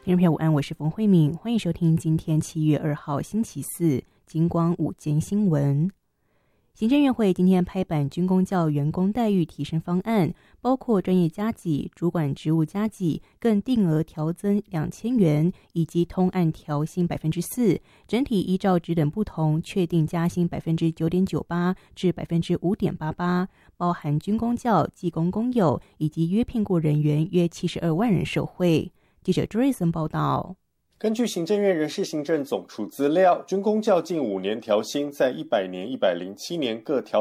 听众朋友午安，我是冯慧敏，欢迎收听今天7月2号星期四金光午间新闻。行政院会今天拍板军公教员工待遇提升方案，包括专业加给、主管职务加给，更定额调增2000元，以及通案调薪4%，整体依照职等不同，确定加薪9.98%至5.88%，包含军公教、技工工友以及约聘雇人员约72万人受惠。记者朱瑞森报道。 根据行政院人事行政总处资料，军公教近5年调薪在100年、107年各调